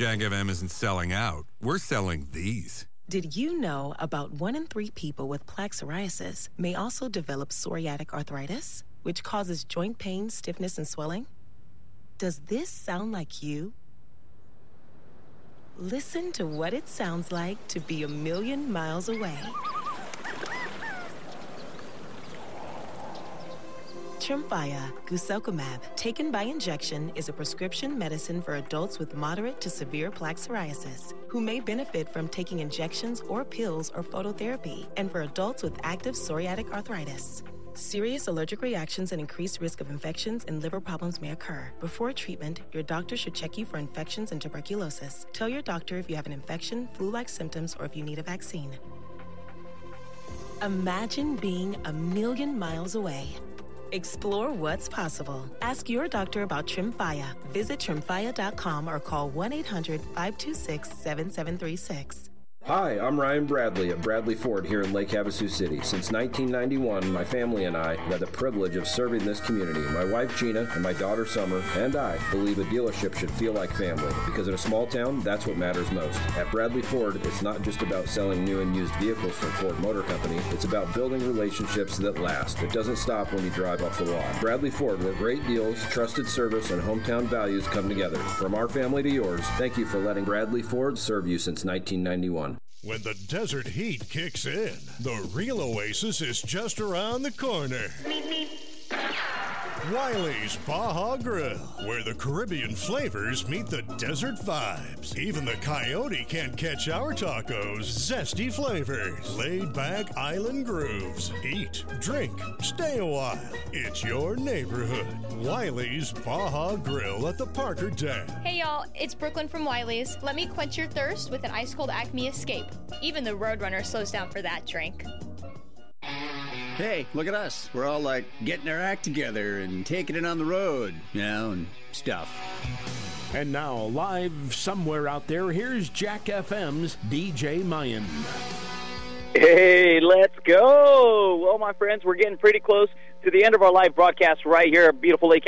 Jag FM isn't selling out. We're selling these. Did you know about 1 in 3 people with plaque psoriasis may also develop psoriatic arthritis, which causes joint pain, stiffness, and swelling? Does this sound like you? Listen to what it sounds like to be a million miles away. Tremfya guselkumab, taken by injection, is a prescription medicine for adults with moderate to severe plaque psoriasis who may benefit from taking injections or pills or phototherapy, and for adults with active psoriatic arthritis. Serious allergic reactions and increased risk of infections and liver problems may occur. Before treatment, your doctor should check you for infections and tuberculosis. Tell your doctor if you have an infection, flu-like symptoms, or if you need a vaccine. Imagine being a million miles away. Explore what's possible. Ask your doctor about Tremfya. Visit Tremfya.com or call 1-800-526-7736. Hi, I'm Ryan Bradley of Bradley Ford here in Lake Havasu City. Since 1991, my family and I have had the privilege of serving this community. My wife Gina and my daughter Summer and I believe a dealership should feel like family, because in a small town, that's what matters most. At Bradley Ford, it's not just about selling new and used vehicles from Ford Motor Company. It's about building relationships that last. It doesn't stop when you drive off the lot. Bradley Ford, where great deals, trusted service, and hometown values come together. From our family to yours, thank you for letting Bradley Ford serve you since 1991. When the desert heat kicks in, the real oasis is just around the corner. Wiley's Baja Grill, where the Caribbean flavors meet the desert vibes. Even the coyote can't catch our tacos' zesty flavors. Laid-back island grooves. Eat, drink, stay a while. It's your neighborhood. Wiley's Baja Grill at the Parker Dam. Hey y'all, it's Brooklyn from Wiley's. Let me quench your thirst with an ice-cold Acme Escape. Even the Roadrunner slows down for that drink. Hey, look at us. We're all like getting our act together and taking it on the road, and stuff. And now, live somewhere out there, here's Jack FM's DJ Mayan. Hey, let's go. Well, my friends, we're getting pretty close to the end of our live broadcast right here at beautiful Lake